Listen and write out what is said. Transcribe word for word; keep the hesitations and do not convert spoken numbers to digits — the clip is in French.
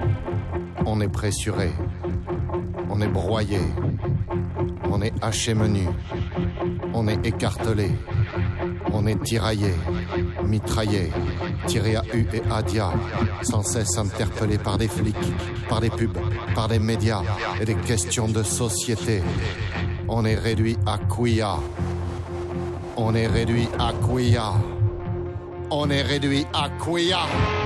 On est pressuré, on est broyé, on est haché menu, on est écartelé, on est tiraillé, mitraillé, tiré à U et à dia, sans cesse interpellé par des flics, par des pubs, par des médias et des questions de société. On est réduit à quia. On est réduit à quia. On est réduit à quia.